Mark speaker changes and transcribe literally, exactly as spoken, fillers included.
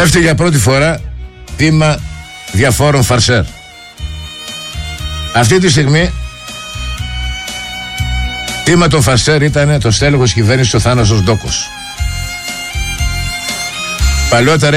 Speaker 1: πέφτει για πρώτη φορά θύμα διαφόρων φαρσέρ. Αυτή τη στιγμή θύμα των φαρσέρ ήταν το στέλεχος κυβέρνησης ο Θάνασος Ντόκος. Παλαιότερα